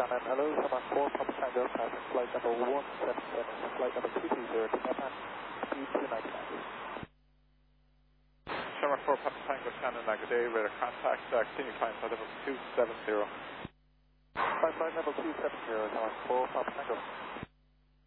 Shannon, hello, Summer 4, Papa Tango, passing flight number 177, flight number 220 to Japan, speed 299. Summer 4, Papa Tango, Shannon, good day, radar contact, continue climb flight level 270. Flight level 270, Summer 4, Papa Tango.